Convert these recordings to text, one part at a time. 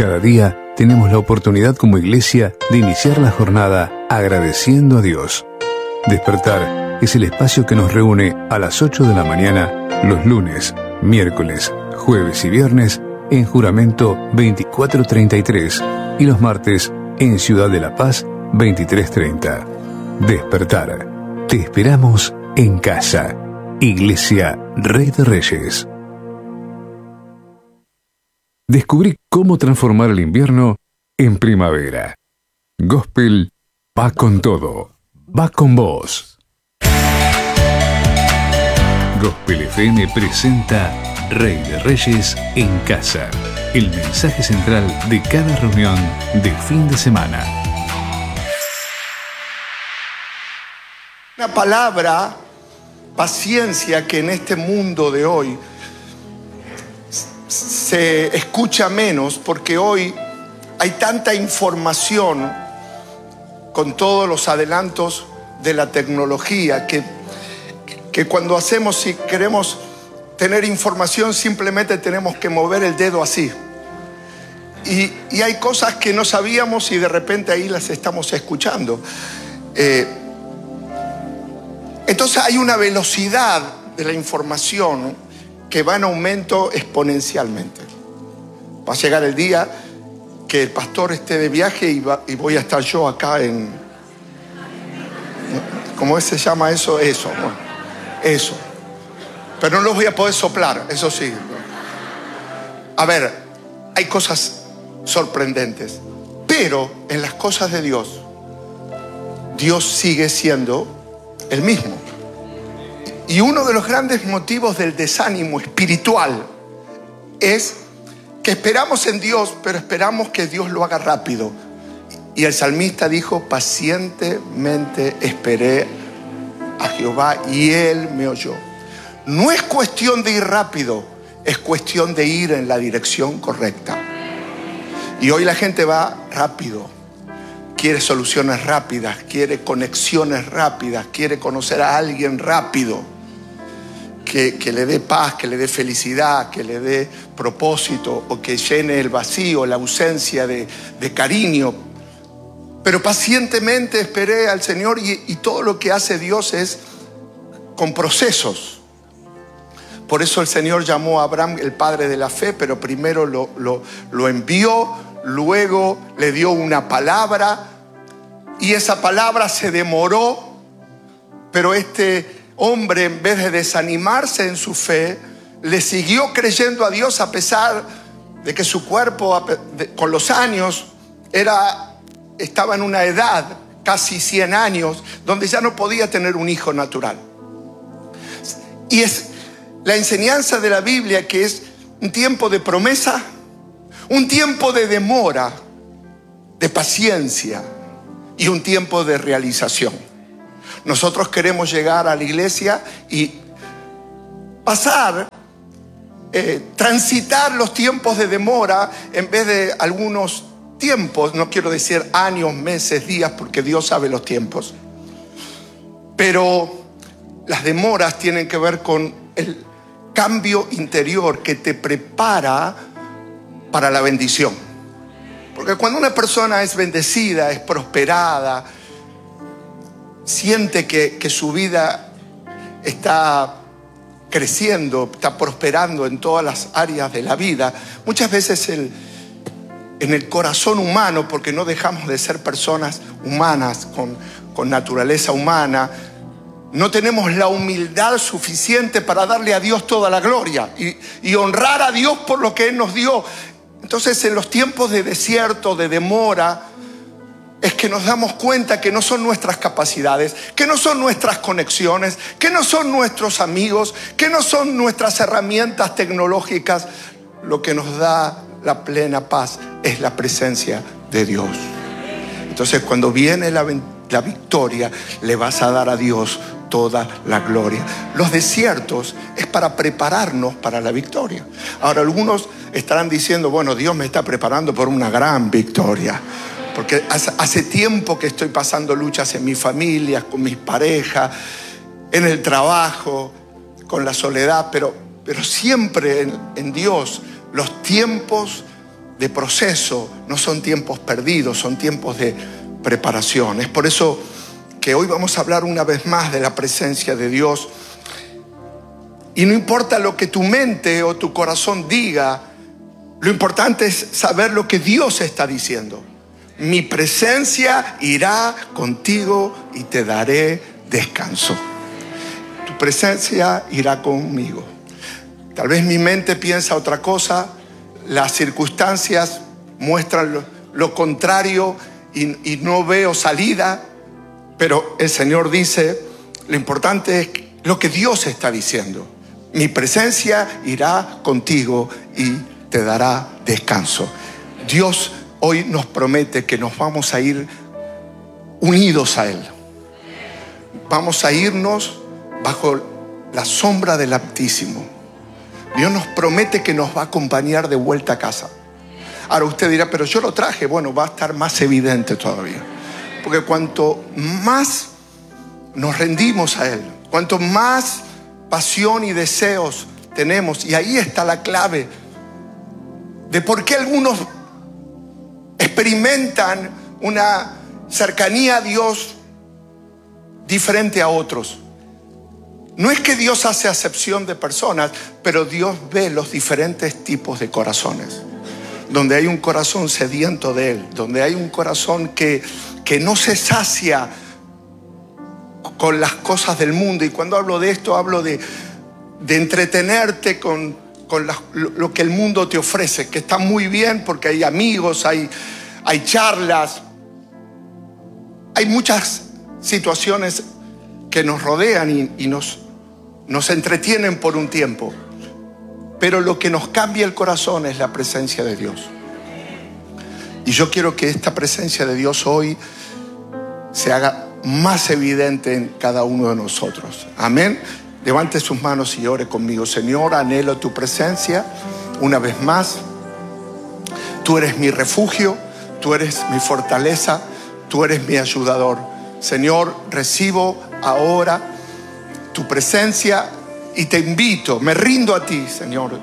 Cada día tenemos la oportunidad como iglesia de iniciar la jornada agradeciendo a Dios. Despertar es el espacio que nos reúne a las 8 de la mañana los lunes, miércoles, jueves y viernes en Juramento 2433 y los martes en Ciudad de la Paz 2330. Despertar. Te esperamos en casa. Iglesia Rey de Reyes. Descubrí cómo transformar el invierno en primavera. Gospel va con todo. Va con vos. Gospel FM presenta Rey de Reyes en casa. El mensaje central de cada reunión de fin de semana. Una palabra, paciencia, que en este mundo de hoy se escucha menos, porque hoy hay tanta información con todos los adelantos de la tecnología que cuando si queremos tener información, simplemente tenemos que mover el dedo así. Y hay cosas que no sabíamos y de repente ahí las estamos escuchando. Entonces hay una velocidad de la información que va en aumento exponencialmente. Va a llegar el día que el pastor esté de viaje y voy a estar yo acá en... ¿Cómo se llama eso? Eso. Pero no los voy a poder soplar, eso sí. A ver, hay cosas sorprendentes, pero en las cosas de Dios, Dios sigue siendo el mismo. Y uno de los grandes motivos del desánimo espiritual es que esperamos en Dios, pero esperamos que Dios lo haga rápido. Y el salmista dijo: pacientemente esperé a Jehová y Él me oyó. No es cuestión de ir rápido, es cuestión de ir en la dirección correcta. Y hoy la gente va rápido. Quiere soluciones rápidas, quiere conexiones rápidas, quiere conocer a alguien rápido. Que le dé paz, que le dé felicidad, que le dé propósito, o que llene el vacío, la ausencia de cariño. Pero pacientemente esperé al Señor, y todo lo que hace Dios es con procesos. Por eso el Señor llamó a Abraham el padre de la fe, pero primero lo envió, luego le dio una palabra, y esa palabra se demoró, pero este hombre, en vez de desanimarse en su fe, le siguió creyendo a Dios a pesar de que su cuerpo, con los años, estaba en una edad, casi 100 años, donde ya no podía tener un hijo natural. Y es la enseñanza de la Biblia, que es un tiempo de promesa, un tiempo de demora, de paciencia y un tiempo de realización. Nosotros queremos llegar a la iglesia y transitar los tiempos de demora en vez de algunos tiempos. No quiero decir años, meses, días, porque Dios sabe los tiempos. Pero las demoras tienen que ver con el cambio interior que te prepara para la bendición. Porque cuando una persona es bendecida, es prosperada, siente que su vida está creciendo, está prosperando en todas las áreas de la vida, muchas veces en el corazón humano, porque no dejamos de ser personas humanas, con naturaleza humana, no tenemos la humildad suficiente para darle a Dios toda la gloria y honrar a Dios por lo que Él nos dio. Entonces, en los tiempos de desierto, de demora, es que nos damos cuenta que no son nuestras capacidades, que no son nuestras conexiones, que no son nuestros amigos, que no son nuestras herramientas tecnológicas. Lo que nos da la plena paz es la presencia de Dios. Entonces, cuando viene la victoria, le vas a dar a Dios toda la gloria. Los desiertos es para prepararnos para la victoria. Ahora, algunos estarán diciendo: bueno, Dios me está preparando por una gran victoria. Porque hace tiempo que estoy pasando luchas en mi familia, con mis parejas, en el trabajo, con la soledad, pero siempre en Dios los tiempos de proceso, no son tiempos perdidos, son tiempos de preparación. Es por eso que hoy vamos a hablar una vez más de la presencia de Dios. Y no importa lo que tu mente o tu corazón diga, lo importante es saber lo que Dios está diciendo. Mi presencia irá contigo y te daré descanso. Tu presencia irá conmigo. Tal vez mi mente piensa otra cosa, las circunstancias muestran lo contrario y no veo salida, pero el Señor dice, lo importante es lo que Dios está diciendo. Mi presencia irá contigo y te dará descanso. Dios hoy nos promete que nos vamos a ir unidos a Él. Vamos a irnos bajo la sombra del Altísimo. Dios nos promete que nos va a acompañar de vuelta a casa. Ahora usted dirá, pero yo lo traje. Bueno, va a estar más evidente todavía. Porque cuanto más nos rendimos a Él, cuanto más pasión y deseos tenemos, y ahí está la clave de por qué algunos experimentan una cercanía a Dios diferente a otros. No es que Dios hace acepción de personas, pero Dios ve los diferentes tipos de corazones. Donde hay un corazón sediento de Él, donde hay un corazón que no se sacia con las cosas del mundo. Y cuando hablo de esto, hablo de entretenerte con lo que el mundo te ofrece, que está muy bien porque hay amigos, hay charlas, hay muchas situaciones que nos rodean y nos entretienen por un tiempo. Pero lo que nos cambia el corazón es la presencia de Dios. Y yo quiero que esta presencia de Dios hoy se haga más evidente en cada uno de nosotros. Amén. Levante sus manos y ore conmigo. Señor, anhelo tu presencia una vez más. Tú eres mi refugio, tú eres mi fortaleza, tú eres mi ayudador. Señor, recibo ahora tu presencia y te invito, me rindo a ti, Señor.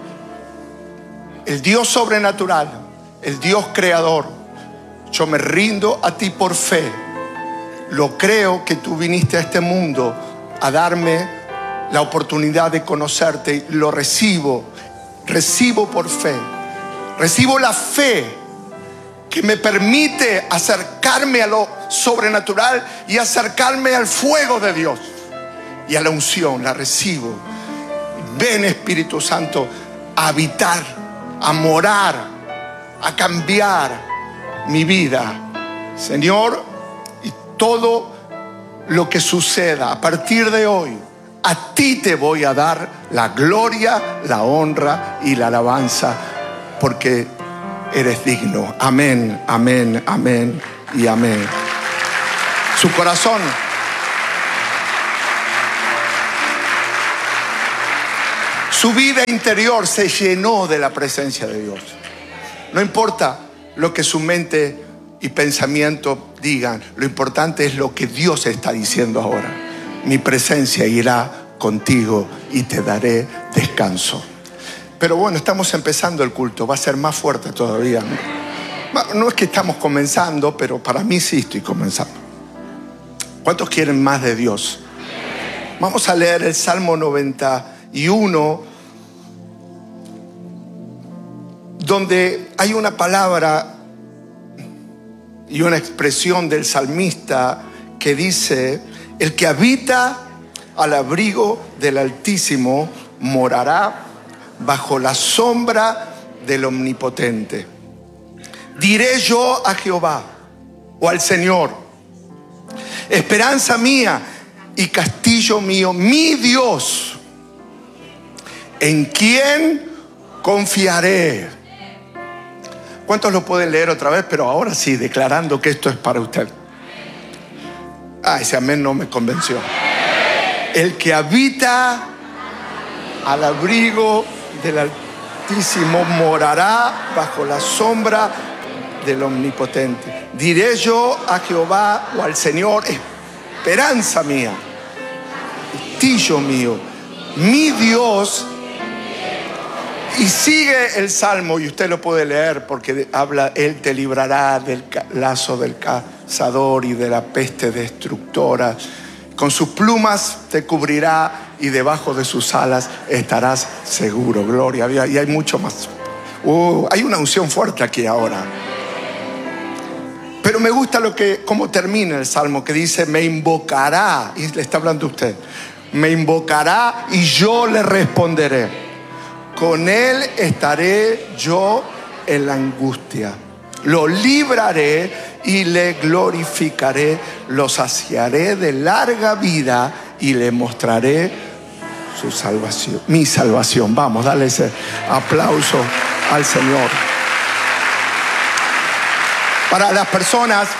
El Dios sobrenatural, el Dios creador. Yo me rindo a ti por fe. Lo creo que tú viniste a este mundo a darme la oportunidad de conocerte y lo recibo por fe. Recibo la fe que me permite acercarme a lo sobrenatural y acercarme al fuego de Dios y a la unción. La recibo. Ven, Espíritu Santo, a habitar, a morar, a cambiar mi vida, Señor. Y todo lo que suceda a partir de hoy, a ti te voy a dar la gloria, la honra y la alabanza, porque eres digno. Amén, amén, amén y amén. Su corazón Su vida interior se llenó de la presencia de Dios. No importa lo que su mente y pensamiento digan, lo importante es lo que Dios está diciendo ahora. Mi presencia irá contigo y te daré descanso. Pero bueno, estamos empezando el culto, va a ser más fuerte todavía. No es que estamos comenzando, pero para mí sí estoy comenzando. ¿Cuántos quieren más de Dios? Vamos a leer el Salmo 91, donde hay una palabra y una expresión del salmista que dice: el que habita al abrigo del Altísimo morará bajo la sombra del Omnipotente. Diré yo a Jehová, o al Señor, esperanza mía y castillo mío, mi Dios, ¿en quién confiaré? ¿Cuántos lo pueden leer otra vez? Pero ahora sí, declarando que esto es para usted. Ese amén no me convenció. El que habita al abrigo del Altísimo morará bajo la sombra del Omnipotente. Diré yo a Jehová, o al Señor, esperanza mía, castillo mío, mi Dios, Y sigue el Salmo, y usted lo puede leer porque habla: Él te librará del lazo del cazador y de la peste destructora. Con sus plumas te cubrirá y debajo de sus alas estarás seguro. Gloria a Dios. Y hay mucho más. Hay una unción fuerte aquí ahora. Pero me gusta cómo termina el Salmo, que dice: me invocará, y le está hablando a usted, me invocará y yo le responderé. Con él estaré yo en la angustia. Lo libraré y le glorificaré. Lo saciaré de larga vida y le mostraré su salvación, mi salvación. Vamos, dale ese aplauso al Señor. Para las personas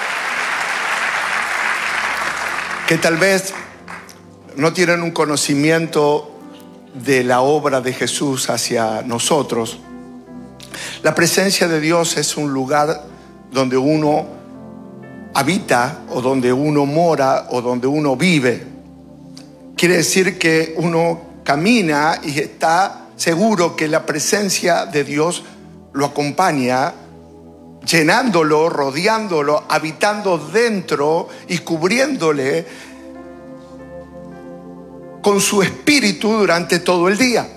que tal vez no tienen un conocimiento de la obra de Jesús hacia nosotros, la presencia de Dios es un lugar donde uno habita, o donde uno mora, o donde uno vive. Quiere decir que uno camina y está seguro que la presencia de Dios lo acompaña, llenándolo, rodeándolo, habitando dentro y cubriéndole con su espíritu durante todo el día.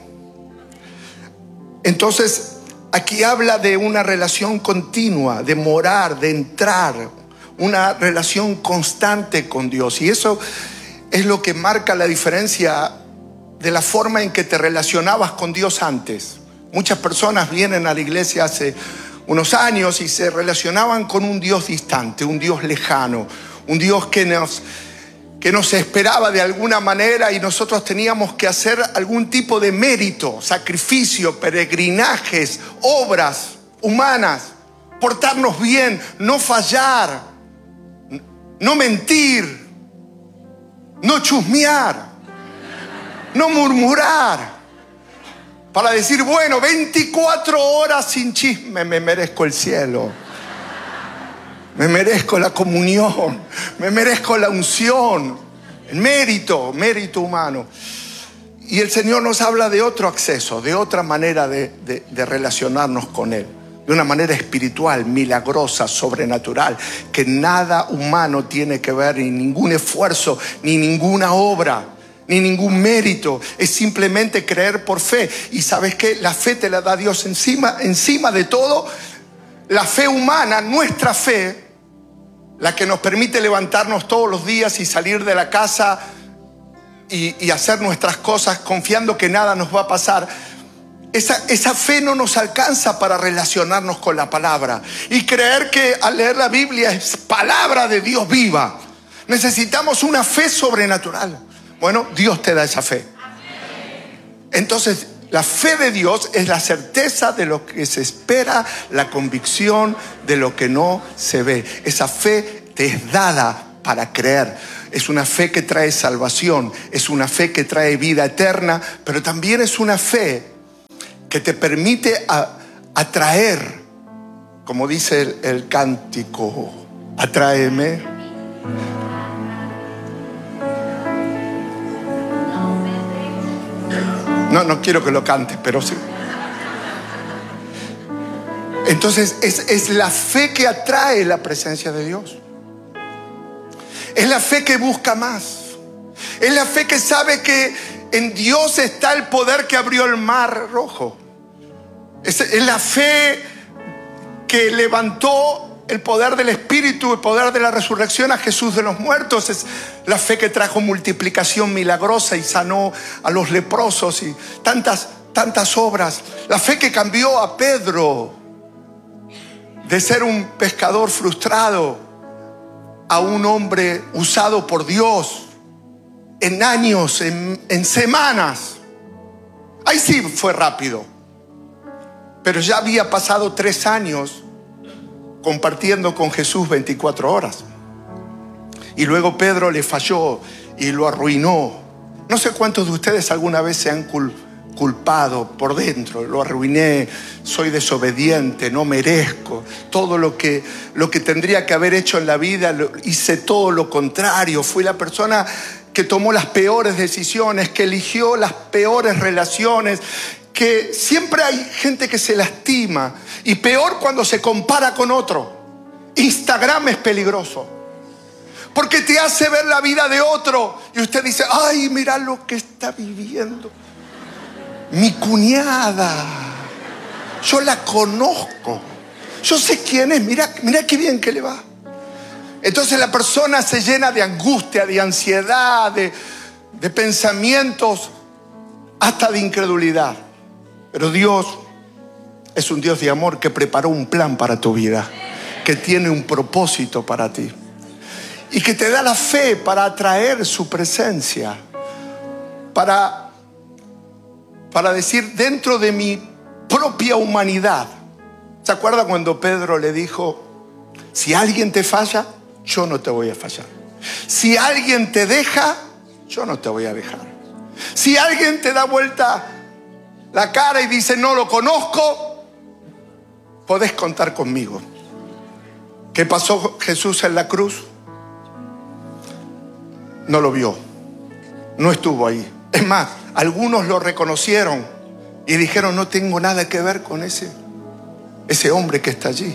Entonces, aquí habla de una relación continua, de morar, de entrar, una relación constante con Dios. Y eso es lo que marca la diferencia de la forma en que te relacionabas con Dios antes. Muchas personas vienen a la iglesia hace unos años y se relacionaban con un Dios distante, un Dios lejano, un Dios que nos esperaba de alguna manera, y nosotros teníamos que hacer algún tipo de mérito, sacrificio, peregrinajes, obras humanas, portarnos bien, no fallar, no mentir, no chusmear, no murmurar, para decir: bueno, 24 horas sin chisme, me merezco el cielo. Me merezco la comunión, me merezco la unción, el mérito humano. Y el Señor nos habla de otro acceso, de otra manera de relacionarnos con Él, de una manera espiritual, milagrosa, sobrenatural, que nada humano tiene que ver, ni ningún esfuerzo, ni ninguna obra, ni ningún mérito. Es simplemente creer por fe. Y ¿sabes qué? La fe te la da Dios encima de todo. La fe humana, nuestra fe, la que nos permite levantarnos todos los días y salir de la casa y hacer nuestras cosas confiando que nada nos va a pasar. Esa fe no nos alcanza para relacionarnos con la palabra y creer que al leer la Biblia es palabra de Dios viva. Necesitamos una fe sobrenatural. Bueno, Dios te da esa fe. Entonces, la fe de Dios es la certeza de lo que se espera, la convicción de lo que no se ve. Esa fe te es dada para creer. Es una fe que trae salvación, es una fe que trae vida eterna, pero también es una fe que te permite atraer, como dice el cántico: atráeme. No quiero que lo cantes, pero sí. Entonces es la fe que atrae la presencia de Dios. Es la fe que busca más. Es la fe que sabe que en Dios está el poder que abrió el mar rojo. Es la fe que levantó el poder del Espíritu, el poder de la resurrección a Jesús de los muertos. Es la fe que trajo multiplicación milagrosa y sanó a los leprosos y tantas obras. La fe que cambió a Pedro de ser un pescador frustrado a un hombre usado por Dios en años, en semanas. Ahí sí fue rápido, pero ya había pasado 3 años compartiendo con Jesús 24 horas. Y luego Pedro le falló y lo arruinó. No sé cuántos de ustedes alguna vez se han culpado por dentro. Lo arruiné, soy desobediente, no merezco. Todo lo que tendría que haber hecho en la vida, hice todo lo contrario. Fui la persona que tomó las peores decisiones, que eligió las peores relaciones, que siempre hay gente que se lastima, y peor cuando se compara con otro. Instagram es peligroso, porque te hace ver la vida de otro y usted dice: ay, mira lo que está viviendo mi cuñada, yo la conozco, yo sé quién es, mira qué bien que le va. Entonces la persona se llena de angustia, de ansiedad, de pensamientos, hasta de incredulidad. Pero Dios es un Dios de amor que preparó un plan para tu vida, que tiene un propósito para ti y que te da la fe para atraer su presencia, para decir: dentro de mi propia humanidad. ¿Se acuerda cuando Pedro le dijo: si alguien te falla, yo no te voy a fallar? Si alguien te deja, yo no te voy a dejar. Si alguien te da vuelta la cara y dice: no lo conozco, podés contar conmigo. ¿Qué pasó Jesús en la cruz? No lo vio, no estuvo ahí. Es más, algunos lo reconocieron y dijeron: no tengo nada que ver con ese hombre que está allí.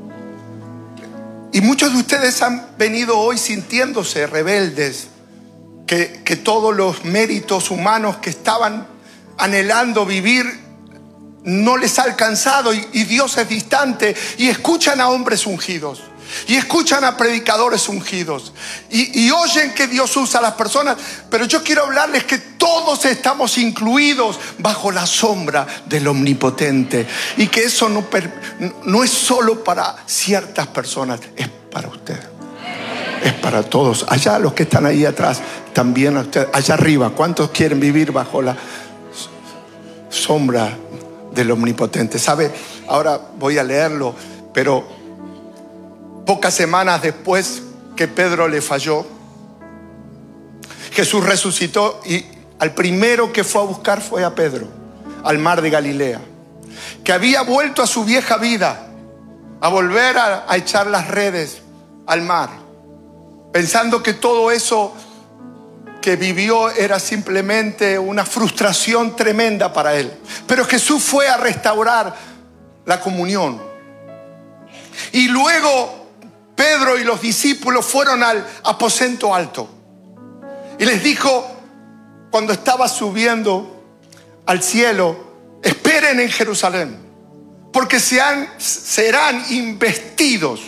Y muchos de ustedes han venido hoy sintiéndose rebeldes, que todos los méritos humanos que estaban anhelando vivir no les ha alcanzado, y Dios es distante, y escuchan a hombres ungidos, y escuchan a predicadores ungidos, y oyen que Dios usa a las personas. Pero yo quiero hablarles que todos estamos incluidos bajo la sombra del Omnipotente, y que eso no es solo para ciertas personas, es para usted, es para todos. Allá los que están ahí atrás, también a usted. Allá arriba, ¿cuántos quieren vivir bajo la sombra del Omnipotente? ¿Sabe? Ahora voy a leerlo, pero pocas semanas después que Pedro le falló, Jesús resucitó, y al primero que fue a buscar fue a Pedro, al mar de Galilea, que había vuelto a su vieja vida, a volver a echar las redes al mar, pensando que todo eso que vivió era simplemente una frustración tremenda para él. Pero Jesús fue a restaurar la comunión. Y luego Pedro y los discípulos fueron al aposento alto, y les dijo, cuando estaba subiendo al cielo: esperen en Jerusalén, porque serán investidos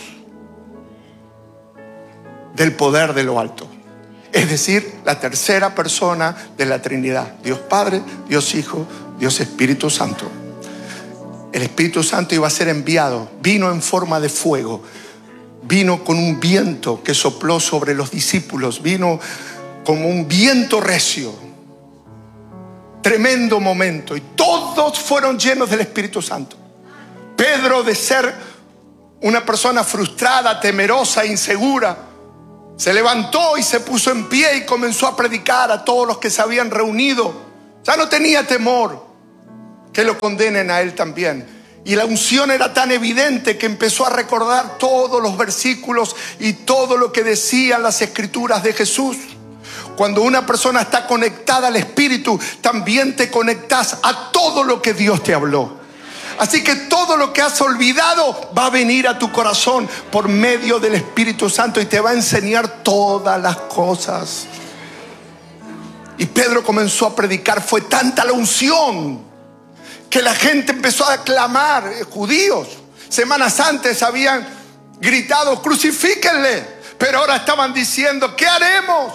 del poder de lo alto. Es decir, la tercera persona de la Trinidad: Dios Padre, Dios Hijo, Dios Espíritu Santo. El Espíritu Santo iba a ser enviado, vino en forma de fuego, vino con un viento que sopló sobre los discípulos, vino como un viento recio. Tremendo momento, y todos fueron llenos del Espíritu Santo. Pedro, de ser una persona frustrada, temerosa, insegura, se levantó y se puso en pie y comenzó a predicar a todos los que se habían reunido. Ya no tenía temor que lo condenen a él también. Y la unción era tan evidente que empezó a recordar todos los versículos y todo lo que decían las escrituras de Jesús. Cuando una persona está conectada al Espíritu, también te conectas a todo lo que Dios te habló. Así que todo lo que has olvidado va a venir a tu corazón por medio del Espíritu Santo, y te va a enseñar todas las cosas. Y Pedro comenzó a predicar. Fue tanta la unción que la gente empezó a clamar. Judíos, semanas antes habían gritado: crucifíquenle, pero ahora estaban diciendo: ¿qué haremos?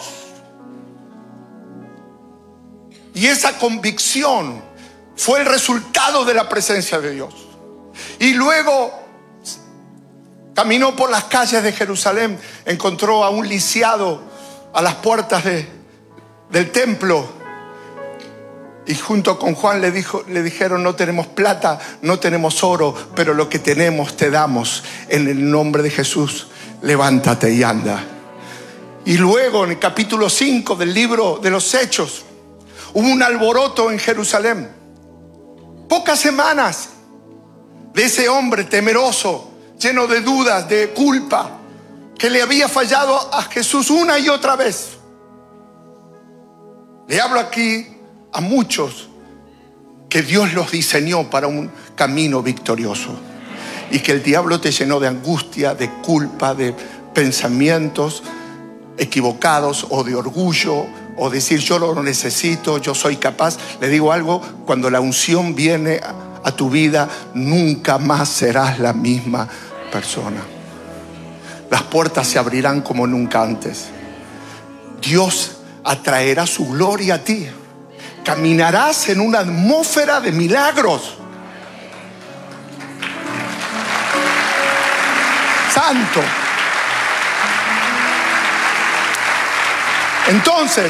Y esa convicción fue el resultado de la presencia de Dios. Y luego caminó por las calles de Jerusalén, encontró a un lisiado a las puertas del templo, y junto con Juan le dijeron: no tenemos plata, no tenemos oro, pero lo que tenemos te damos. En el nombre de Jesús, levántate y anda. Y luego, en el capítulo 5 del libro de los Hechos, hubo un alboroto en Jerusalén. Pocas semanas de ese hombre temeroso, lleno de dudas, de culpa, que le había fallado a Jesús una y otra vez. Le hablo aquí a muchos que Dios los diseñó para un camino victorioso y que el diablo te llenó de angustia, de culpa, de pensamientos equivocados o de orgullo o decir yo lo necesito, yo soy capaz. Le digo algo, cuando la unción viene a tu vida, nunca más serás la misma persona. Las puertas se abrirán como nunca antes. Dios atraerá su gloria a ti. Caminarás en una atmósfera de milagros. Santo. Entonces,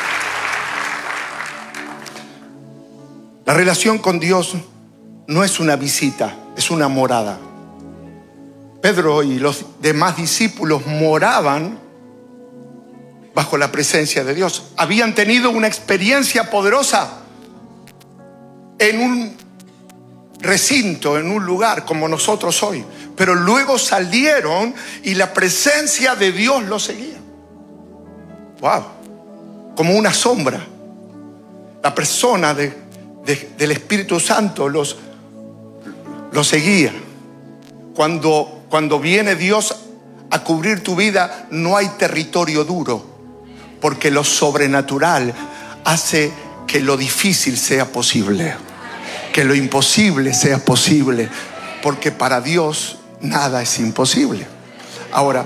la relación con Dios no es una visita, es una morada. Pedro y los demás discípulos moraban bajo la presencia de Dios. Habían tenido una experiencia poderosa en un recinto, en un lugar como nosotros hoy. Pero luego salieron y la presencia de Dios los seguía. Wow, como una sombra. La persona del Espíritu Santo los seguía. Cuando viene Dios a cubrir tu vida, no hay territorio duro, porque lo sobrenatural hace que lo difícil sea posible, que lo imposible sea posible, porque para Dios nada es imposible. Ahora,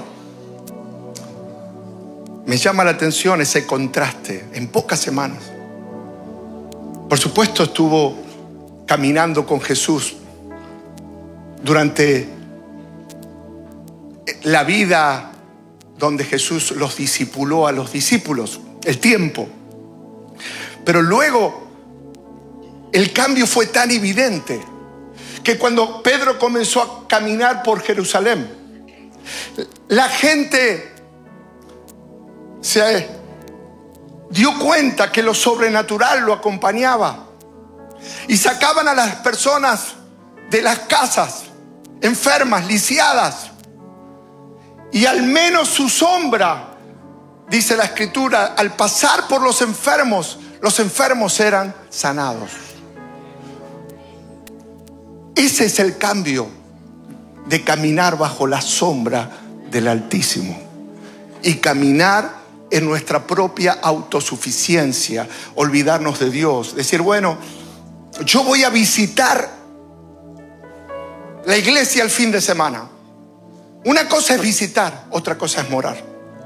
me llama la atención ese contraste en pocas semanas. Por supuesto, estuvo caminando con Jesús durante la vida donde Jesús los discipuló a los discípulos, el tiempo. Pero luego el cambio fue tan evidente que cuando Pedro comenzó a caminar por Jerusalén, la gente se dio cuenta que lo sobrenatural lo acompañaba y sacaban a las personas de las casas enfermas, lisiadas, y al menos su sombra, dice la Escritura, al pasar por los enfermos eran sanados. Ese es el cambio de caminar bajo la sombra del Altísimo y caminar en nuestra propia autosuficiencia, olvidarnos de Dios, decir, bueno, yo voy a visitar la iglesia el fin de semana. Una cosa es visitar, otra cosa es morar.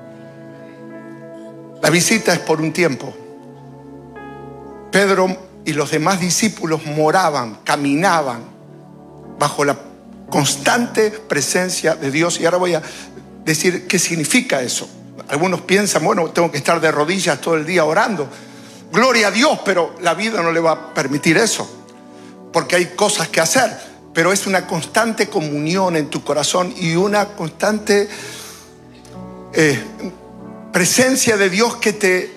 La visita es por un tiempo. Pedro y los demás discípulos moraban, caminaban bajo la constante presencia de Dios. Y ahora voy a decir qué significa eso. Algunos piensan, bueno, tengo que estar de rodillas todo el día orando. Gloria a Dios, pero la vida no le va a permitir eso, porque hay cosas que hacer. Pero es una constante comunión en tu corazón y una constante presencia de Dios que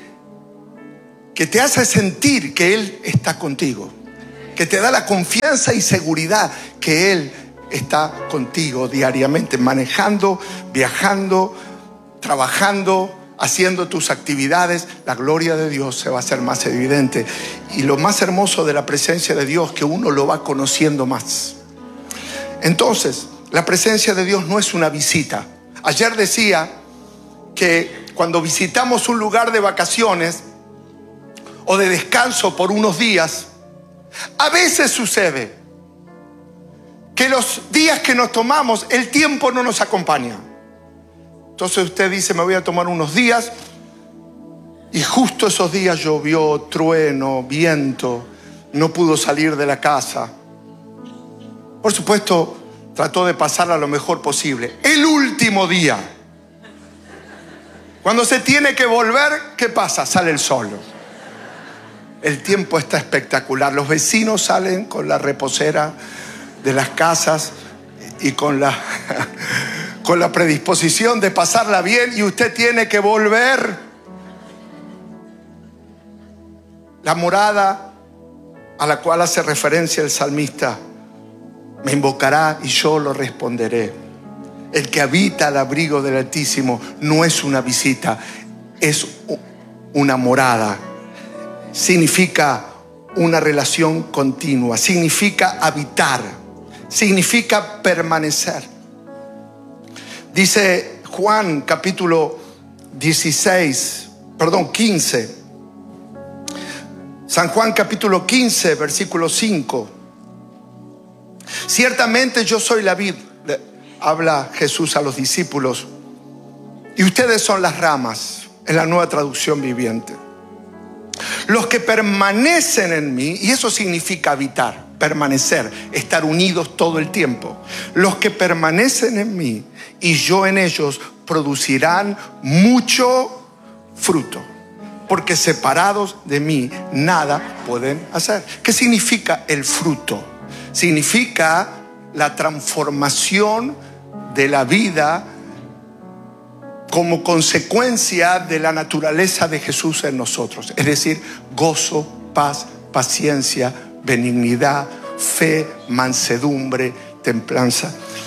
te hace sentir que Él está contigo, que te da la confianza y seguridad que Él está contigo diariamente, manejando, viajando, trabajando, haciendo tus actividades. La gloria de Dios se va a hacer más evidente. Y lo más hermoso de la presencia de Dios, que uno lo va conociendo más. Entonces, la presencia de Dios no es una visita. Ayer decía que cuando visitamos un lugar de vacaciones o de descanso por unos días, a veces sucede que los días que nos tomamos, el tiempo no nos acompaña. Entonces usted dice, me voy a tomar unos días, y justo esos días llovió, trueno, viento, no pudo salir de la casa. Por supuesto, trató de pasarla lo mejor posible. El último día, cuando se tiene que volver, ¿qué pasa? Sale el sol. El tiempo está espectacular. Los vecinos salen con la reposera de las casas y con la predisposición de pasarla bien, y usted tiene que volver. La morada a la cual hace referencia el salmista: me invocará y yo lo responderé. El que habita al abrigo del Altísimo no es una visita, es una morada. Significa una relación continua, significa habitar, significa permanecer. Dice Juan capítulo 15. San Juan capítulo 15, versículo 5. Ciertamente yo soy la vid, habla Jesús a los discípulos, y ustedes son las ramas, en la Nueva Traducción Viviente. Los que permanecen en mí, y eso significa habitar, permanecer, estar unidos todo el tiempo. Los que permanecen en mí y yo en ellos producirán mucho fruto, porque separados de mí nada pueden hacer. ¿Qué significa el fruto? Significa la transformación de la vida como consecuencia de la naturaleza de Jesús en nosotros. Es decir, gozo, paz, paciencia, benignidad, fe, mansedumbre, templanza.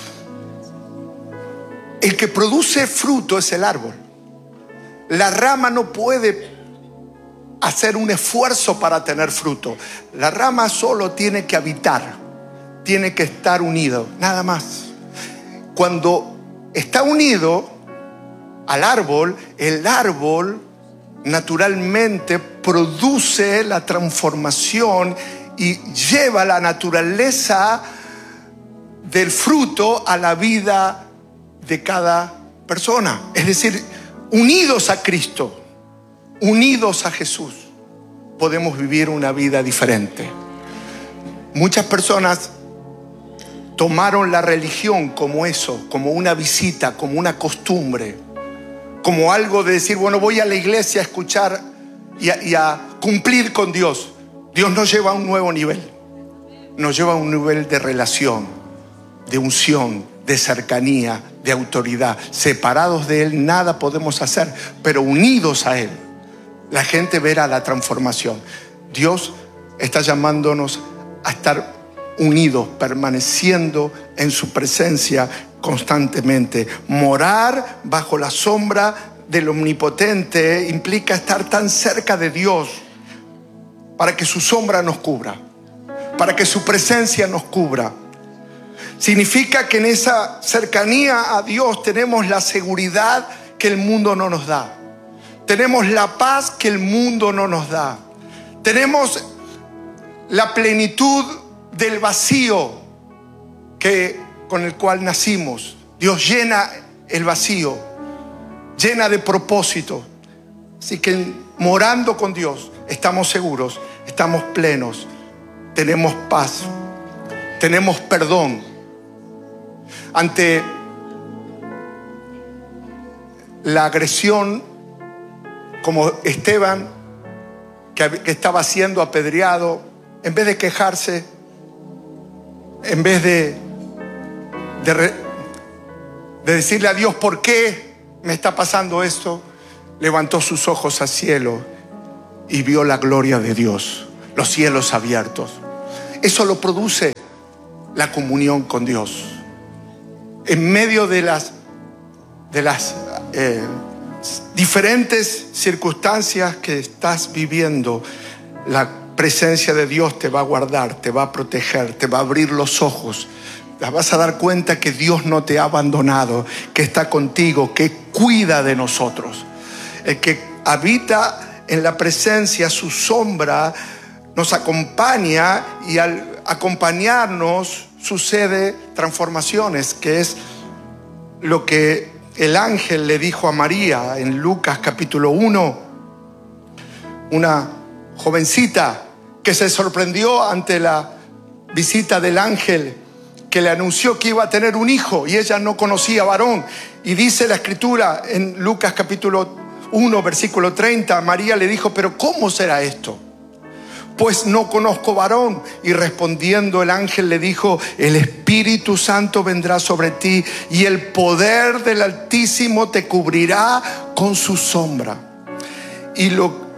El que produce fruto es el árbol. La rama no puede hacer un esfuerzo para tener fruto. La rama solo tiene que habitar, tiene que estar unido, nada más. Cuando está unido al árbol, el árbol naturalmente produce la transformación y lleva la naturaleza del fruto a la vida de cada persona. Es decir, unidos a Cristo, unidos a Jesús, podemos vivir una vida diferente. Muchas personas tomaron la religión como eso, como una visita, como una costumbre, como algo de decir, bueno, voy a la iglesia a escuchar y a cumplir con Dios. Dios nos lleva a un nuevo nivel. Nos lleva a un nivel de relación, de unción, de cercanía, de autoridad. Separados de Él nada podemos hacer, pero unidos a Él, la gente verá la transformación. Dios está llamándonos a estar unidos, permaneciendo en su presencia constantemente. Morar bajo la sombra del Omnipotente implica estar tan cerca de Dios para que su sombra nos cubra, para que su presencia nos cubra. Significa que en esa cercanía a Dios tenemos la seguridad que el mundo no nos da. Tenemos la paz que el mundo no nos da. Tenemos la plenitud del vacío con el cual nacimos. Dios llena el vacío, llena de propósito. Así que morando con Dios estamos seguros, estamos plenos, tenemos paz, tenemos perdón. Ante la agresión, como Esteban, que estaba siendo apedreado, en vez de quejarse, en vez de decirle a Dios, ¿por qué me está pasando esto?, levantó sus ojos al cielo y vio la gloria de Dios, los cielos abiertos. Eso lo produce la comunión con Dios. En medio de las diferentes circunstancias que estás viviendo, la presencia de Dios te va a guardar, te va a proteger, te va a abrir los ojos. Te vas a dar cuenta que Dios no te ha abandonado, que está contigo, que cuida de nosotros. El que habita en la presencia, su sombra nos acompaña, y al acompañarnos sucede transformaciones, que es lo que el ángel le dijo a María en Lucas capítulo 1. Una jovencita que se sorprendió ante la visita del ángel, que le anunció que iba a tener un hijo, y ella no conocía varón. Y dice la escritura en Lucas capítulo 1 versículo 30, María le dijo, pero ¿cómo será esto? Pues no conozco varón. Y respondiendo el ángel le dijo, el Espíritu Santo vendrá sobre ti y el poder del Altísimo te cubrirá con su sombra. Y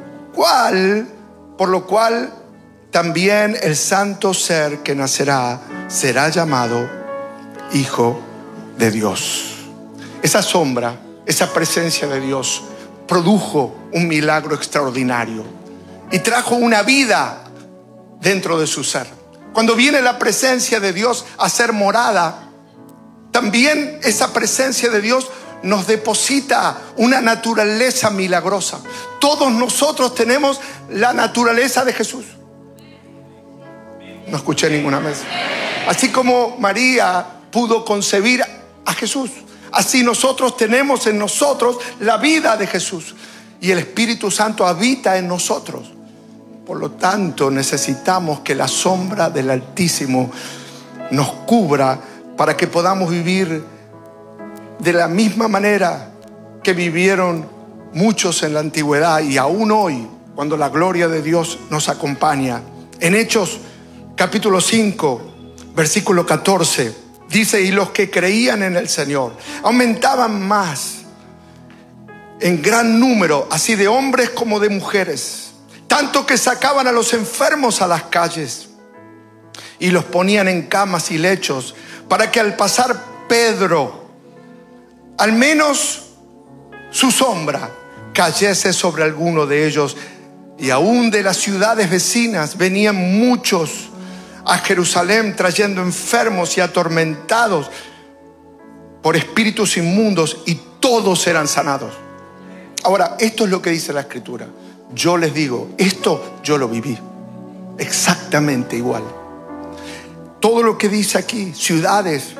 por lo cual también el santo ser que nacerá será llamado Hijo de Dios. Esa sombra, esa presencia de Dios produjo un milagro extraordinario y trajo una vida dentro de su ser. Cuando viene la presencia de Dios a ser morada, también esa presencia de Dios nos deposita una naturaleza milagrosa. Todos nosotros tenemos la naturaleza de Jesús. No escuché ninguna vez. Así como María pudo concebir a Jesús, así nosotros tenemos en nosotros la vida de Jesús. Y el Espíritu Santo habita en nosotros. Por lo tanto, necesitamos que la sombra del Altísimo nos cubra para que podamos vivir de la misma manera que vivieron muchos en la antigüedad y aún hoy, cuando la gloria de Dios nos acompaña. En Hechos capítulo 5, versículo 14, dice: y los que creían en el Señor aumentaban más en gran número, así de hombres como de mujeres, tanto que sacaban a los enfermos a las calles y los ponían en camas y lechos, para que al pasar Pedro, al menos su sombra cayese sobre alguno de ellos. Y aún de las ciudades vecinas venían muchos a Jerusalén trayendo enfermos y atormentados por espíritus inmundos, y todos eran sanados. Ahora, esto es lo que dice la Escritura. Yo les digo, esto yo lo viví exactamente igual. Todo lo que dice aquí, ciudades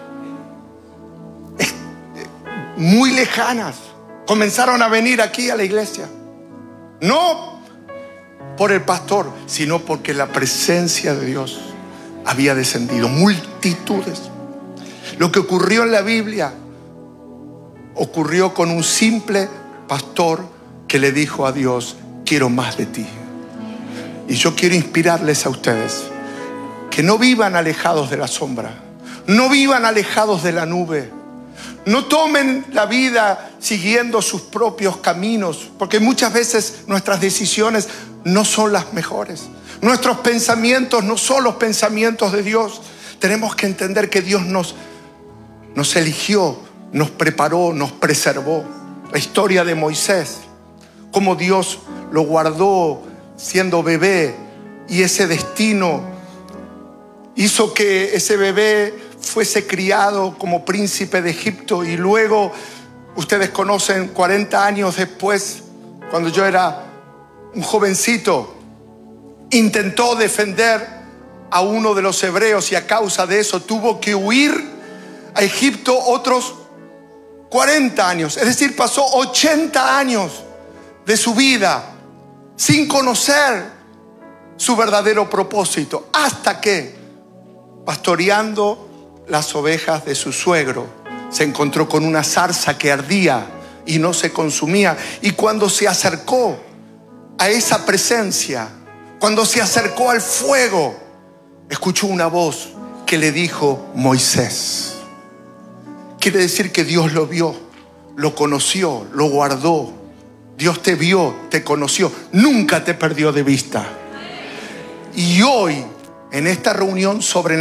muy lejanas comenzaron a venir aquí a la iglesia, no por el pastor, sino porque la presencia de Dios había descendido. Multitudes. Lo que ocurrió en la Biblia ocurrió con un simple pastor que le dijo a Dios: quiero más de ti. Y yo quiero inspirarles a ustedes que no vivan alejados de la sombra, no vivan alejados de la nube. No tomen la vida siguiendo sus propios caminos, porque muchas veces nuestras decisiones no son las mejores. Nuestros pensamientos no son los pensamientos de Dios. Tenemos que entender que Dios nos eligió, nos preparó, nos preservó. La historia de Moisés, cómo Dios lo guardó siendo bebé, y ese destino hizo que ese bebé fuese criado como príncipe de Egipto. Y luego, ustedes conocen, 40 años después, cuando yo era un jovencito, intentó defender a uno de los hebreos, y a causa de eso tuvo que huir a Egipto otros 40 años. Es decir, pasó 80 años de su vida sin conocer su verdadero propósito, hasta que, pastoreando las ovejas de su suegro, se encontró con una zarza que ardía y no se consumía. Y cuando se acercó a esa presencia, cuando se acercó al fuego, escuchó una voz que le dijo: Moisés. Quiere decir que Dios lo vio, lo conoció, lo guardó. Dios te vio, te conoció, nunca te perdió de vista. Y hoy, en esta reunión sobrenatural,